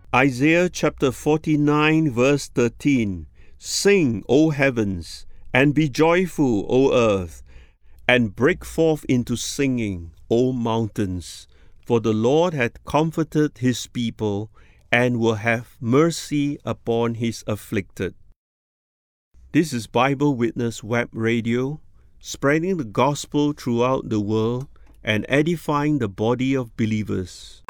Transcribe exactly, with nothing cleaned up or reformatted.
Isaiah chapter forty-nine verse thirteen. Sing, O heavens, and be joyful, O earth, and break forth into singing, O mountains, for the Lord hath comforted his people, and will have mercy upon his afflicted. This is Bible Witness Web Radio, spreading the gospel throughout the world and edifying the body of believers.